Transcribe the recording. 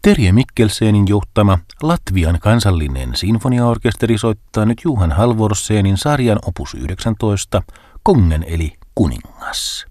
Terje Mikkelsenin johtama Latvian kansallinen sinfoniaorkesteri soittaa nyt Johan Halvorsenin sarjan opus 19, Kongen eli kuningas.